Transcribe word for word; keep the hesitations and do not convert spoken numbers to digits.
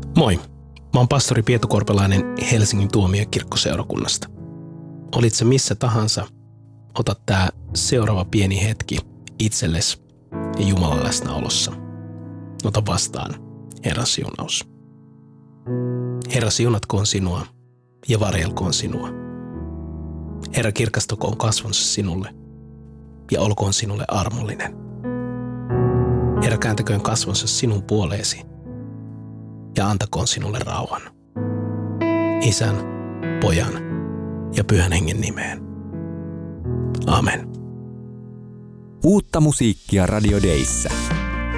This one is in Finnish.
Moi, mä oon pastori Pietu Korpelainen Helsingin tuomiokirkkoseurakunnasta. Olit se missä tahansa, ota tää seuraava pieni hetki itsellesi ja Jumalan läsnäolossa. Ota vastaan Herran siunaus. Herra siunatkoon sinua ja varjelkoon sinua. Herra kirkastakoon kasvonsa sinulle ja olkoon sinulle armollinen. Herra kääntäköön kasvonsa sinun puoleesi ja antakoon sinulle rauhan. Isän, Pojan ja Pyhän Hengen nimeen. Amen. Uutta musiikkia Radio Dayssä.